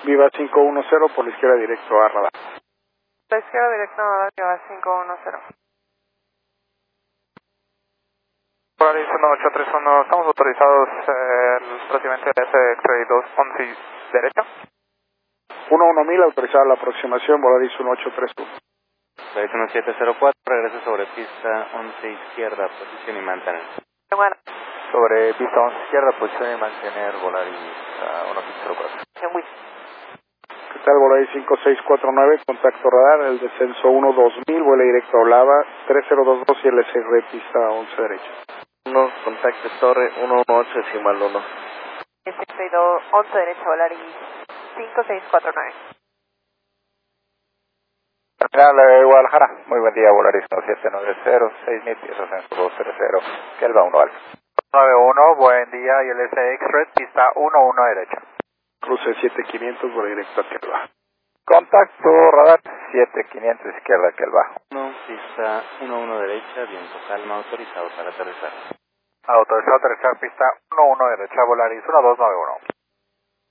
Viva 510, por la izquierda directo a radar. La izquierda directo a radar, Viva 510. Polaris 1831, estamos autorizados prácticamente ese X-Ray 211 derecha. 11000, autorizada la aproximación, Volaris 1831. Polaris 1704, regreso sobre pista 11 izquierda, posición y mantener. Bueno. Sobre pista 11 izquierda, posición y mantener, Volaris 1704. ¿Qué tal, Volaris 5649, contacto radar, el descenso 12000, vuela directo a Olava, 3022 y LSR pista 11 derecha. 1, contacto torre 118, decimal 1. 62, 11 derecha, Volaris 5649. Terminal de Guadalajara, muy buen día, Volaris 1790, 6000 pies, ascenso 230, Kelva 1 alfa. 91, buen día, ILS X-Ray, pista 11 derecha. Cruce 7500, vuela directo a Kelva. Contacto radar 7500 izquierda, Kelva. 1, pista 11 derecha, viento calma, autorizado para aterrizar. Autorizado a aterrizar, pista 11 derecha, Volaris 1291.